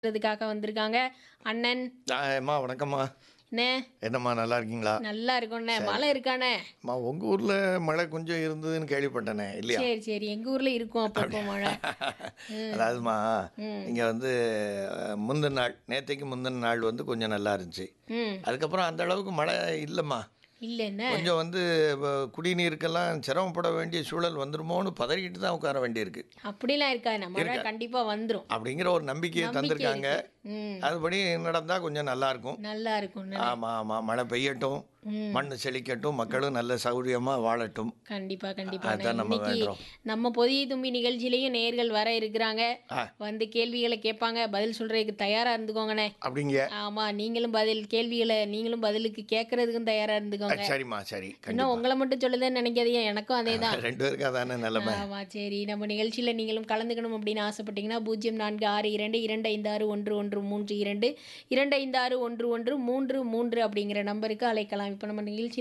அதுக்காக வந்திருக்காங்க. அண்ணன். அம்மா வணக்கம்மா. அண்ணே. என்னம்மா நல்லா இருக்கீங்களா? நல்லா இருக்கோண்ணே. சரி. மழை இருக்காண்ணே? அம்மா உங்கள் ஊரில் மழை கொஞ்சம் இருந்ததுன்னு கேள்விப்பட்டேனே இல்லையா? சரி, சரி. எங்க ஊர்ல இருக்கும் அப்பப்போ மழை. ம். அதாவதுமா ம். இங்கே வந்து முந்தின நாள் நேற்றைக்கு முந்தின நாள் வந்து கொஞ்சம் நல்லா இருந்துச்சு. ம். அதுக்கப்புறம் அந்த அளவுக்கு மழை இல்லைம்மா. இல்லைண்ணே. கொஞ்சம் வந்து குடிநீருக்கெல்லாம் சிரமப்பட வேண்டிய சூழல் வந்துருமோன்னு பதறிக்கிட்டு தான் உட்கார வேண்டியிருக்கு. அப்படிலாம் இருக்காதுண்ணே. மழை இருக்கா? கண்டிப்பா வந்துரும். அப்படிங்கிற ஒரு நம்பிக்கையை நம்பிக்கை தந்திருக்காங்க. இருக்கு. ம். அதுபடி நடந்தால் கொஞ்சம் நல்லாயிருக்கும். நல்லா இருக்கும்ண்ணே. ஆமாம் ஆமாம், மழை பெய்யட்டும், ம். மண் செழிக்கட்டும், மக்களும் நல்ல சௌகரியமாக வாழட்டும். கண்டிப்பா, கண்டிப்பாண்ணே. அதுதான் நம்ம இன்னைக்கு வேண்டுறோம். நம்ம பொதிகை தும்பி நிகழ்ச்சியிலையும் நேயர்கள் வர இருக்கிறாங்க. ஆ வந்து கேள்விகளை கேட்பாங்க. பதில் சொல்றதுக்கு தயாரா இருந்துக்கோங்கண்ணே. அப்படிங்க. ஆமா, நீங்களும் நீங்களும் பதிலுக்கு கேட்கறதுக்கும் தயாரா இருந்துக்கோங்க. சரிம்மா சரி, இன்னும் கண்டிப்பாக. உங்களை மட்டும் சொல்லுதேன்னு நினைக்காதீங்க, எனக்கும் அதேதான். 2 பேருக்கு அதானே நிலைமை. ஆமா, சரி. நம்ம நிகழ்ச்சியில நீங்களும் கலந்துக்கணும் அப்படின்னு ஆசைப்பட்டீங்கன்னா 0462256113 2256113 அப்படிங்கிற நம்பருக்கு அழைக்கலாம். இப்போ நம்ம நிகழ்ச்சி